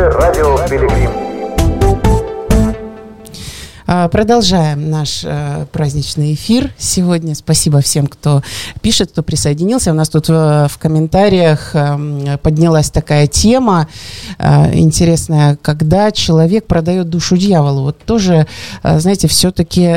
Радио Пилигрим. Продолжаем наш праздничный эфир сегодня. Спасибо всем, кто пишет, кто присоединился. У нас тут в комментариях поднялась такая тема интересная, когда человек продает душу дьяволу. Вот тоже, знаете, все-таки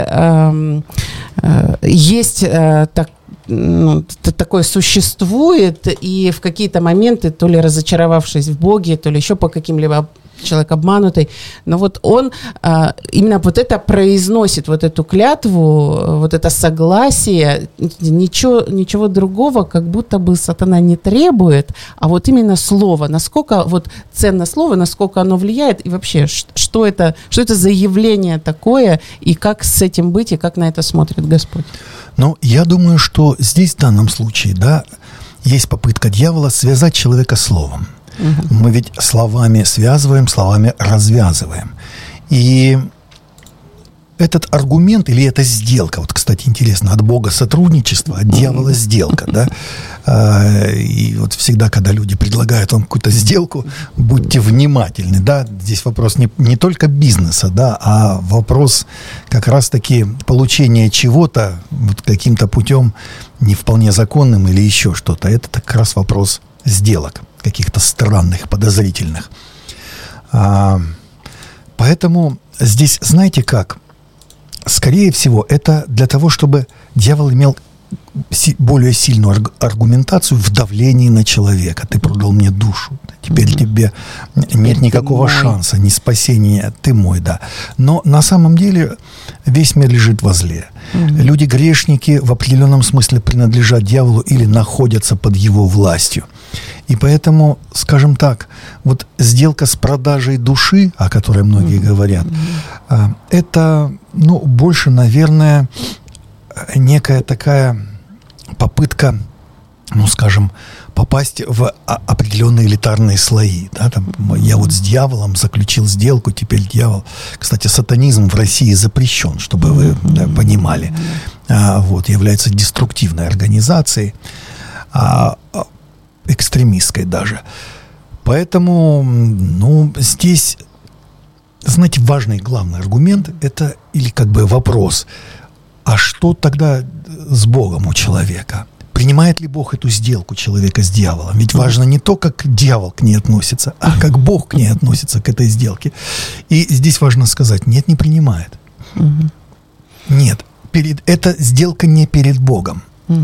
есть такое существует, и в какие-то моменты, то ли разочаровавшись в Боге, то ли еще по каким-либо человек обманутый, но вот он именно вот это произносит, вот эту клятву, вот это согласие, ничего другого как будто бы сатана не требует, а вот именно слово, насколько вот ценно слово, насколько оно влияет, и вообще, что это за явление такое, и как с этим быть, и как на это смотрит Господь? Ну, я думаю, что здесь в данном случае, да, есть попытка дьявола связать человека словом. Угу. Мы ведь словами связываем, словами развязываем. И этот аргумент или эта сделка, вот, кстати, интересно, от Бога сотрудничество, от дьявола сделка, да? И вот всегда, когда люди предлагают вам какую-то сделку, будьте внимательны, да? Здесь вопрос не только бизнеса, да, а вопрос как раз-таки получения чего-то вот каким-то путем не вполне законным или еще что-то. Это как раз вопрос сделок, каких-то странных, подозрительных. Поэтому здесь, знаете как, скорее всего, это для того, чтобы дьявол имел более сильную аргументацию в давлении на человека. Ты продал мне душу, теперь тебе нет никакого шанса, ни спасения, ты мой, да. Но на самом деле весь мир лежит во зле. Люди-грешники в определенном смысле принадлежат дьяволу или находятся под его властью. И поэтому, скажем так, вот сделка с продажей души, о которой многие говорят, это, больше, наверное, некая такая попытка, скажем, попасть в определенные элитарные слои. Да? Там, я вот с дьяволом заключил сделку, теперь дьявол... Кстати, сатанизм в России запрещен, чтобы вы понимали. Является деструктивной организацией, экстремистской даже. Поэтому, здесь, знаете, важный главный аргумент – это или как бы вопрос, а что тогда с Богом у человека? Принимает ли Бог эту сделку человека с дьяволом? Ведь важно не то, как дьявол к ней относится, а как Бог к ней относится, к этой сделке. И здесь важно сказать, нет, не принимает. Нет, эта сделка не перед Богом.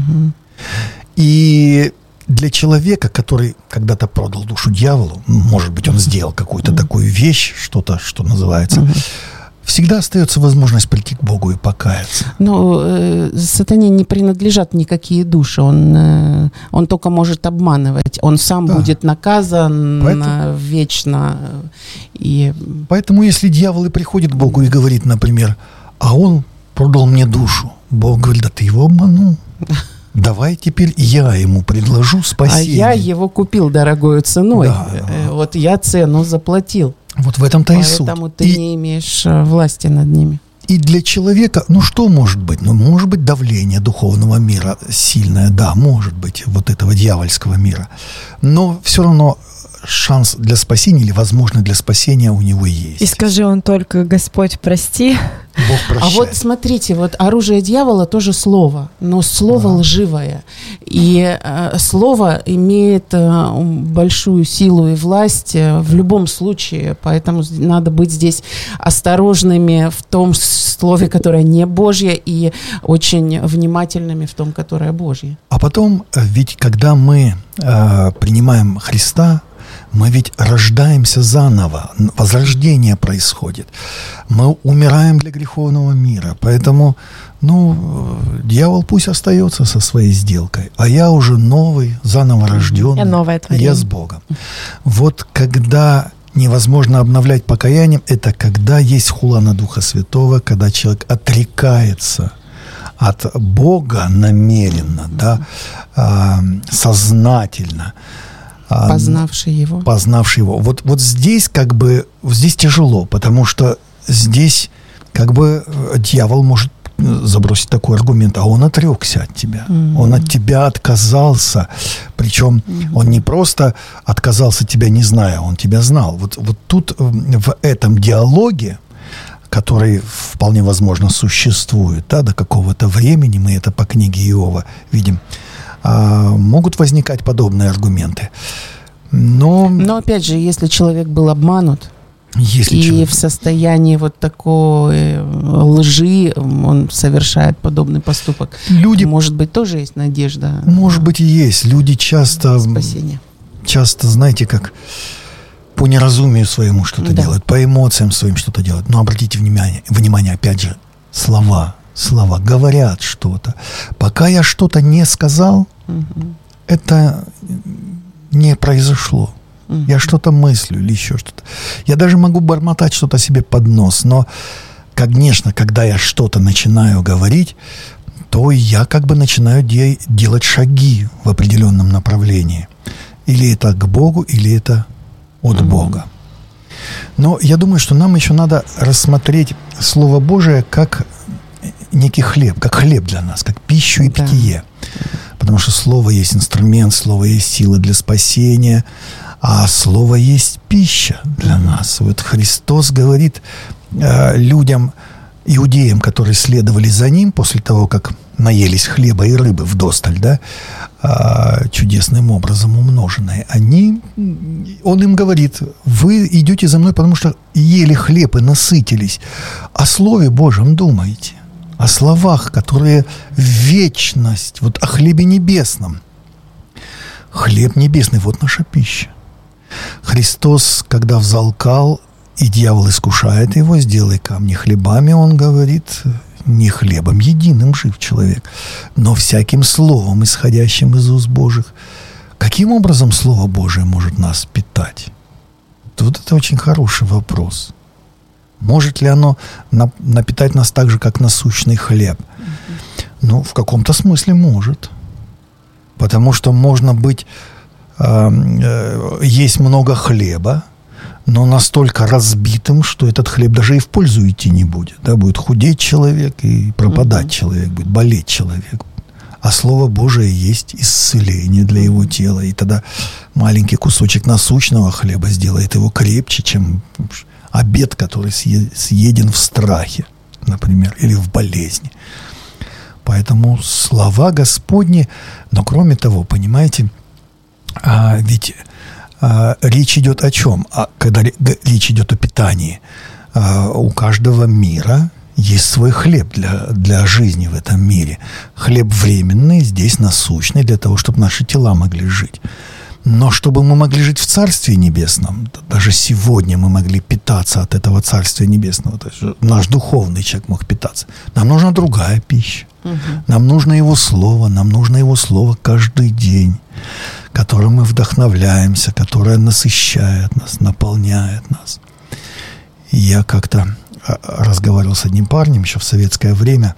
И для человека, который когда-то продал душу дьяволу, может быть, он сделал какую-то такую вещь, что-то, что называется, всегда остается возможность прийти к Богу и покаяться. Но сатане не принадлежат никакие души. Он только может обманывать. Он сам будет наказан вечно. Поэтому, если дьявол и приходит к Богу и говорит, например, а он продал мне душу, Бог говорит, да ты его обманул. Давай теперь я ему предложу спасение. А я его купил дорогою ценой. Вот я цену заплатил. Вот в этом-то и суть. Поэтому ты не имеешь власти над ними. И для человека, что может быть? Может быть давление духовного мира сильное, да, может быть, вот этого дьявольского мира. Но все равно шанс для спасения или возможность для спасения у него есть. И скажи он только, Господь, прости. Бог прощает. А вот смотрите, вот оружие дьявола тоже слово, но слово лживое. И слово имеет большую силу и власть в любом случае, поэтому надо быть здесь осторожными в том слове, которое не Божье, и очень внимательными в том, которое Божье. А потом, ведь когда мы принимаем Христа, мы ведь рождаемся заново, возрождение происходит. Мы умираем для греховного мира. Поэтому, дьявол пусть остается со своей сделкой, а я уже новый, заново рожденный. Я с Богом. Вот когда невозможно обновлять покаянием, это когда есть хула на Духа Святого, когда человек отрекается от Бога намеренно, сознательно. Познавший его. Вот здесь здесь тяжело, потому что здесь дьявол может забросить такой аргумент, а он отрекся от тебя. Он от тебя отказался. Причем он не просто отказался тебя не зная, он тебя знал. Вот тут в этом диалоге, который вполне возможно существует, да, до какого-то времени, мы это по книге Иова видим, могут возникать подобные аргументы. Но опять же, если человек был обманут, если и человек в состоянии вот такой лжи он совершает подобный поступок, люди, может быть, тоже есть надежда. Может быть, и есть. Люди часто, знаете, как по неразумию своему что-то делают, по эмоциям своим что-то делают. Но обратите внимание, опять же, слова говорят что-то. Пока я что-то не сказал, это не произошло. Я что-то мыслю или еще что-то. Я даже могу бормотать что-то себе под нос, но, конечно, когда я что-то начинаю говорить, то я как бы начинаю делать шаги в определенном направлении. Или это к Богу, или это от Бога. Но я думаю, что нам еще надо рассмотреть Слово Божие как некий хлеб, как хлеб для нас, как пищу и питье. Потому что Слово есть инструмент, Слово есть сила для спасения, а Слово есть пища для нас. Вот Христос говорит людям, иудеям, которые следовали за Ним после того, как наелись хлеба и рыбы вдосталь, да, чудесным образом умноженные. Он им говорит: вы идете за мной, потому что ели хлеб и насытились. О Слове Божьем думаете, о словах, которые в вечность, вот о хлебе небесном. Хлеб небесный, вот наша пища. Христос, когда взалкал, и дьявол искушает его: сделай камни хлебами, он говорит: не хлебом единым жив человек, но всяким словом, исходящим из уст Божьих. Каким образом Слово Божие может нас питать? Вот это очень хороший вопрос. Может ли оно напитать нас так же, как насущный хлеб? Ну, в каком-то смысле может. Потому что можно быть... есть много хлеба, но настолько разбитым, что этот хлеб даже и в пользу идти не будет. Да? Будет худеть человек и пропадать человек, будет болеть человек. А Слово Божие есть исцеление для его тела. И тогда маленький кусочек насущного хлеба сделает его крепче, чем обед, который съеден в страхе, например, или в болезни. Поэтому слова Господни, но кроме того, понимаете, ведь речь идет о чем? Когда речь идет о питании, у каждого мира есть свой хлеб для жизни в этом мире. Хлеб временный, здесь насущный, для того, чтобы наши тела могли жить. Но чтобы мы могли жить в Царстве Небесном, даже сегодня мы могли питаться от этого Царствия Небесного, то есть наш духовный человек мог питаться, нам нужна другая пища. Нам нужно Его Слово каждый день, которым мы вдохновляемся, которое насыщает нас, наполняет нас. И я как-то разговаривал с одним парнем еще в советское время.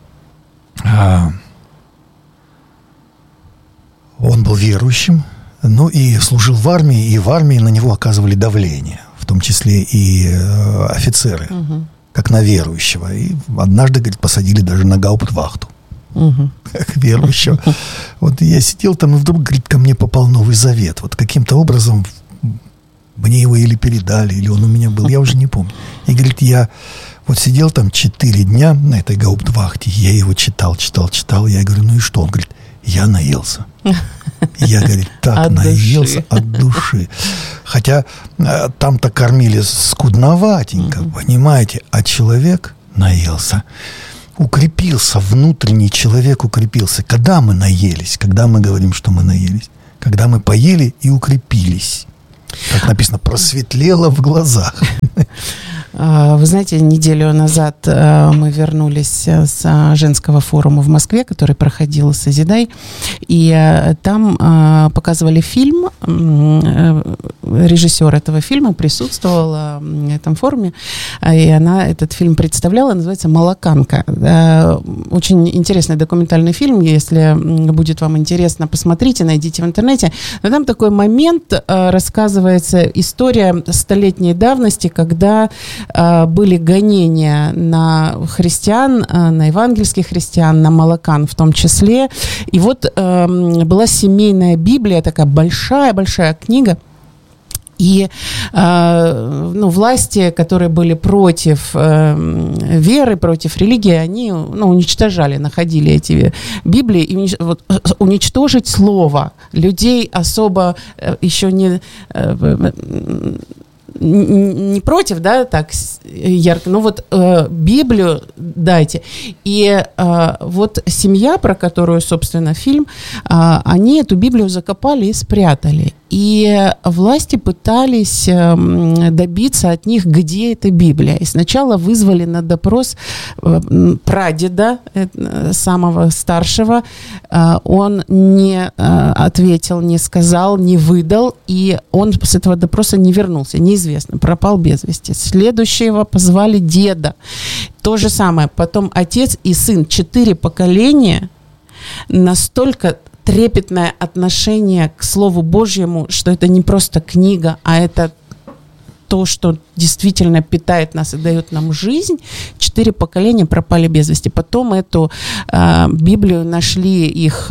Он был верующим, ну и служил в армии, и в армии на него оказывали давление, в том числе и офицеры, как на верующего. И однажды, говорит, посадили даже на гауптвахту, как верующего. Вот я сидел там, и вдруг, говорит, ко мне попал Новый Завет. Вот каким-то образом мне его или передали, или он у меня был, я уже не помню. И, говорит, я вот сидел там 4 дня на этой гауптвахте, я его читал. Я говорю: ну и что? Он говорит: я наелся. Я, говорит, так наелся от души. Хотя там-то кормили скудноватенько, понимаете, а человек наелся. Укрепился, внутренний человек укрепился. Когда мы наелись, когда мы говорим, что мы наелись? Когда мы поели и укрепились. Как написано, просветлело в глазах. Вы знаете, неделю назад мы вернулись с женского форума в Москве, который проходил «Созидай», и там показывали фильм режиссер этого фильма, присутствовала на этом форуме, и она этот фильм представляла, называется «Молоканка». Очень интересный документальный фильм, если будет вам интересно, посмотрите, найдите в интернете. Но там такой момент, рассказывается история столетней давности, когда были гонения на христиан, на евангельских христиан, на молокан в том числе. И вот была семейная Библия, такая большая книга. И власти, которые были против веры, против религии, они уничтожали, находили эти Библии. И уничтожить слово людей особо еще не против, да, так ярко, но вот Библию дайте. И вот семья, про которую, собственно, фильм, они эту Библию закопали и спрятали. И власти пытались добиться от них, где эта Библия. И сначала вызвали на допрос прадеда, самого старшего. Он не ответил, не сказал, не выдал. И он с этого допроса не вернулся. Неизвестно, пропал без вести. Следующего позвали деда. То же самое. Потом отец и сын. 4 поколения. Настолько трепетное отношение к Слову Божьему, что это не просто книга, а это то, что действительно питает нас и дает нам жизнь. 4 поколения пропали без вести. Потом эту Библию нашли их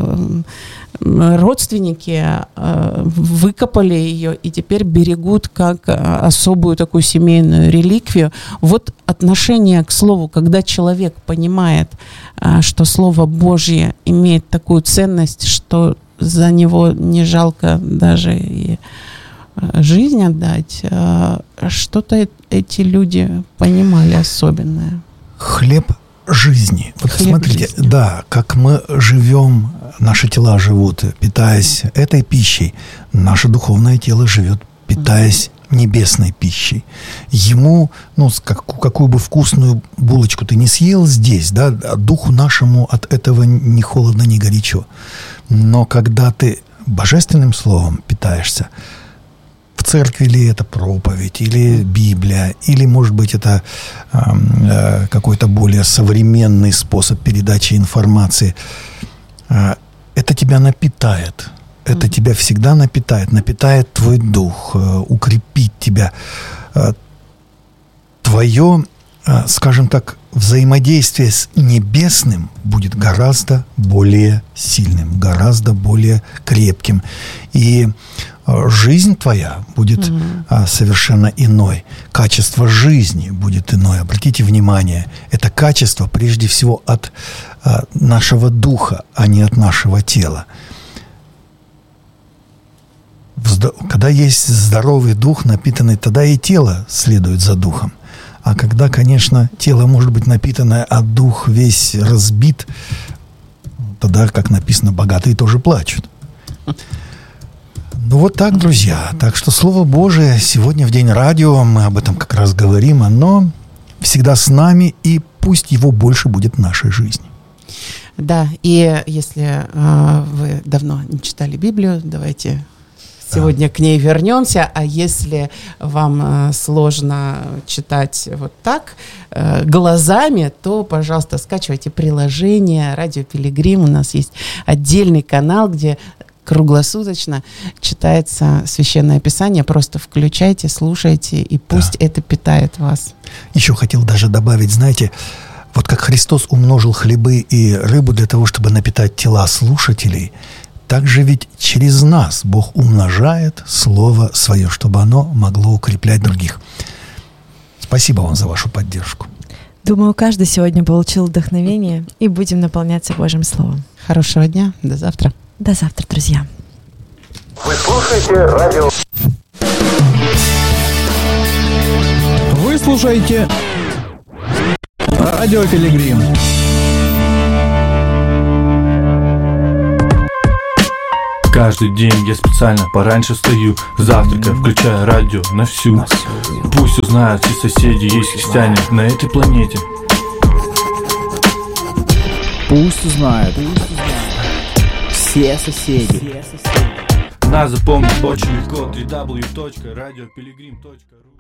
родственники, выкопали ее и теперь берегут как особую такую семейную реликвию. Вот отношение к Слову, когда человек понимает, что Слово Божье имеет такую ценность, что за него не жалко даже и жизнь отдать, что-то эти люди понимали особенное. Хлеб жизни. Вот Хлеб смотрите, жизни. Да, как мы живем, наши тела живут, питаясь этой пищей, наше духовное тело живет, питаясь небесной пищей. Ему, какую бы вкусную булочку ты не съел здесь, да, духу нашему от этого ни холодно, ни горячо. Но когда ты божественным словом питаешься, в церкви ли это проповедь, или Библия, или, может быть, это какой-то более современный способ передачи информации, это тебя напитает. Это тебя всегда напитает твой дух, укрепит тебя. Твое, скажем так, взаимодействие с небесным будет гораздо более сильным, гораздо более крепким. И жизнь твоя будет совершенно иной. Качество жизни будет иное. Обратите внимание, это качество прежде всего от нашего духа, а не от нашего тела. Когда есть здоровый дух, напитанный, тогда и тело следует за духом. А когда, конечно, тело может быть напитанное, а дух весь разбит, тогда, как написано, богатые тоже плачут. Вот так, друзья. Так что Слово Божие сегодня в День радио, мы об этом как раз говорим, оно всегда с нами, и пусть его больше будет в нашей жизни. Да, и если вы давно не читали Библию, давайте сегодня к ней вернемся. А если вам сложно читать вот так, глазами, то, пожалуйста, скачивайте приложение «Радио Пилигрим». У нас есть отдельный канал, где круглосуточно читается Священное Писание. Просто включайте, слушайте, и пусть это питает вас. Еще хотел даже добавить, знаете, вот как Христос умножил хлебы и рыбу для того, чтобы напитать тела слушателей, так же ведь через нас Бог умножает Слово Свое, чтобы оно могло укреплять других. Спасибо вам за вашу поддержку. Думаю, каждый сегодня получил вдохновение, и будем наполняться Божьим Словом. Хорошего дня. До завтра. До завтра, друзья. Вы слушаете радио. Вы слушаете Радио Пилигрим. Каждый день я специально пораньше встаю, завтракаю, включаю радио на всю. Пусть узнают все соседи, есть христиане на этой планете. Пусть узнают все соседи. Нас запомнить очень легко. www.radiopelegrim.ru